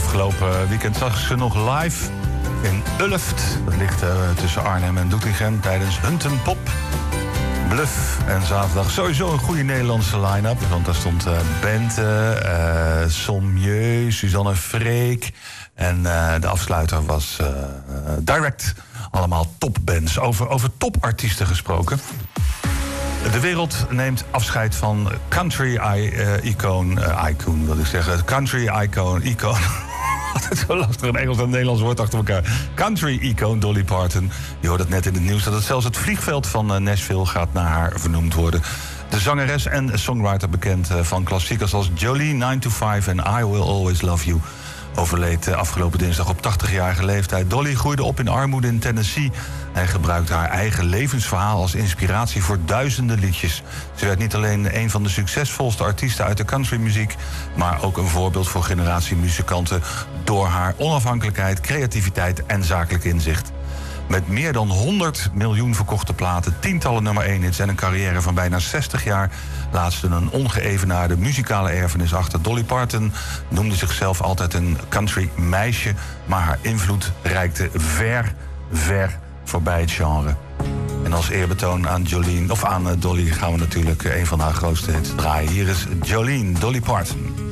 Afgelopen weekend zag ik ze nog live in Ulft. Dat ligt tussen Arnhem en Doetinchem tijdens Hunten Pop. Bluff. En zaterdag sowieso een goede Nederlandse line-up. Want daar stond Bente, Sommieu, Suzanne Freek. En de afsluiter was Direct. Allemaal topbands. Over topartiesten gesproken. De wereld neemt afscheid van country-icoon... icoon wil ik zeggen. Country-icoon... Altijd zo lastig, een Engels en een Nederlands woord achter elkaar. Country-icoon Dolly Parton. Je hoort het net in het nieuws dat het zelfs het vliegveld van Nashville gaat naar haar vernoemd worden. De zangeres en songwriter bekend van klassiekers als Jolene, 9 to 5 en I Will Always Love You... overleed afgelopen dinsdag op 80-jarige leeftijd. Dolly groeide op in armoede in Tennessee en gebruikte haar eigen levensverhaal als inspiratie voor duizenden liedjes. Ze werd niet alleen een van de succesvolste artiesten uit de countrymuziek, maar ook een voorbeeld voor generatie muzikanten door haar onafhankelijkheid, creativiteit en zakelijk inzicht. Met meer dan 100 miljoen verkochte platen, tientallen nummer 1 hits en een carrière van bijna 60 jaar... laat ze een ongeëvenaarde muzikale erfenis achter. Dolly Parton noemde zichzelf altijd een country meisje, maar haar invloed reikte ver voorbij het genre. En als eerbetoon aan Jolene, of aan Dolly, gaan we natuurlijk een van haar grootste hits draaien. Hier is Jolene, Dolly Parton.